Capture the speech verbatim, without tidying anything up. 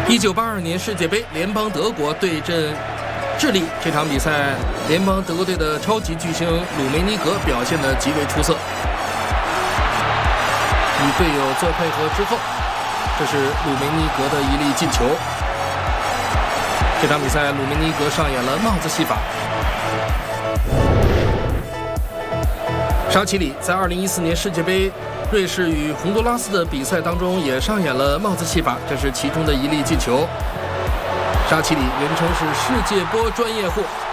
一九八二年世界杯，联邦德国对阵智利，这场比赛，联邦德国队的超级巨星鲁梅尼格表现得极为出色，与队友做配合之后，这是鲁梅尼格的一粒进球。这场比赛，鲁梅尼格上演了帽子戏法。沙奇里在二零一四年世界杯瑞士与洪都拉斯的比赛当中也上演了帽子戏法，这是其中的一粒进球。沙奇里人称是世界波专业户。